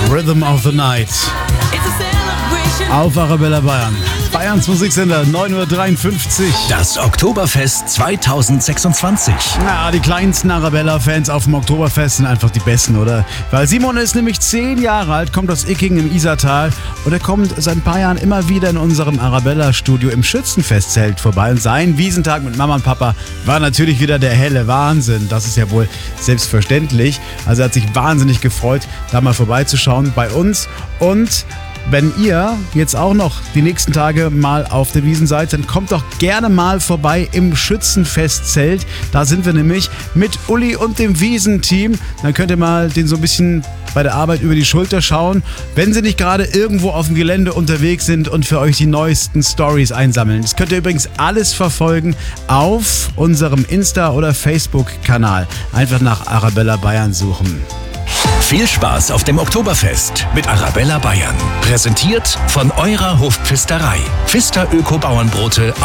Rhythm of the Night auf Arabella Bayern. Bayerns Musiksender, 9:53 Uhr. Das Oktoberfest 2026. Na, die kleinsten Arabella-Fans auf dem Oktoberfest sind einfach die Besten, oder? Weil Simon ist nämlich 10 Jahre alt, kommt aus Icking im Isartal und er kommt seit ein paar Jahren immer wieder in unserem Arabella-Studio im Schützenfestzelt vorbei. Und sein Wiesentag mit Mama und Papa war natürlich wieder der helle Wahnsinn. Das ist ja wohl selbstverständlich. Also er hat sich wahnsinnig gefreut, da mal vorbeizuschauen bei uns. Und wenn ihr jetzt auch noch die nächsten Tage mal auf der Wiesn seid, dann kommt doch gerne mal vorbei im Schützenfestzelt. Da sind wir nämlich mit Uli und dem Wiesn-Team. Dann könnt ihr mal den so ein bisschen bei der Arbeit über die Schulter schauen, wenn sie nicht gerade irgendwo auf dem Gelände unterwegs sind und für euch die neuesten Stories einsammeln. Das könnt ihr übrigens alles verfolgen auf unserem Insta- oder Facebook-Kanal. Einfach nach Arabella Bayern suchen. Viel Spaß auf dem Oktoberfest mit Arabella Bayern. Präsentiert von eurer Hofpfisterei. Pfister Öko-Bauernbrote